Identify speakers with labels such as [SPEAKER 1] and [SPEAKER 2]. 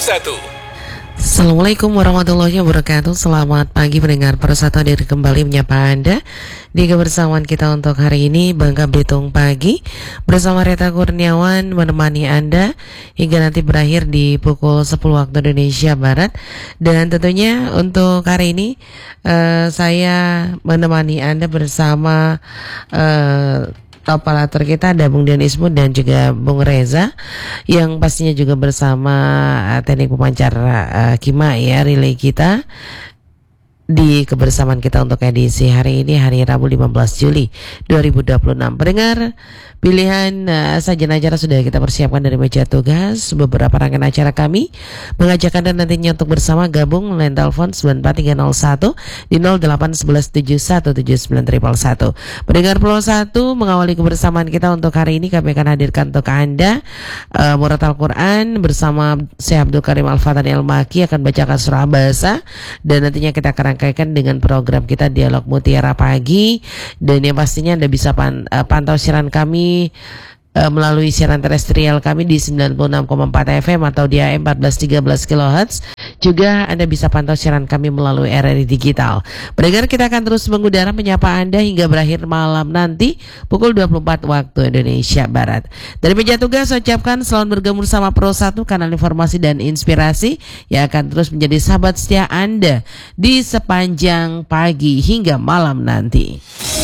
[SPEAKER 1] Persatu.
[SPEAKER 2] Assalamualaikum warahmatullahi wabarakatuh. Selamat pagi pendengar Persatu, hadir kembali menyapa Anda di kebersamaan kita untuk hari ini, Bangka Belitung Pagi, bersama Reta Kurniawan menemani Anda hingga nanti berakhir di pukul 10 waktu Indonesia Barat. Dan tentunya untuk hari ini saya menemani Anda bersama operator kita ada Bung Denismu dan juga Bung Reza, yang pastinya juga bersama teknik pemancar Kima ya, relay kita di kebersamaan kita untuk edisi hari ini, hari Rabu 15 Juli 2026. Pendengar, pilihan sajian acara sudah kita persiapkan dari meja tugas. Beberapa rangkaian acara kami mengajak Anda nantinya untuk bersama gabung line telepon 94301 di 0811717911. Pendengar Pulau 1, mengawali kebersamaan kita untuk hari ini, kami akan hadirkan untuk Anda Murat Al-Quran bersama Syekh Abdul Karim Al-Fatani Al-Maki akan bacakan surah Abasa, dan nantinya kita akan rangkaikan dengan program kita Dialog Mutiara Pagi. Dan yang pastinya Anda bisa pantau siaran kami melalui siaran terestrial kami di 96,4 FM atau di AM 1413 kHz. Juga Anda bisa pantau siaran kami melalui RRI Digital. Pendengar, kita akan terus mengudara menyapa Anda hingga berakhir malam nanti pukul 24 waktu Indonesia Barat. Dari meja tugas, saya ucapkan selamat bergabung bersama Pro 1, kanal informasi dan inspirasi yang akan terus menjadi sahabat setia Anda di sepanjang pagi hingga malam nanti.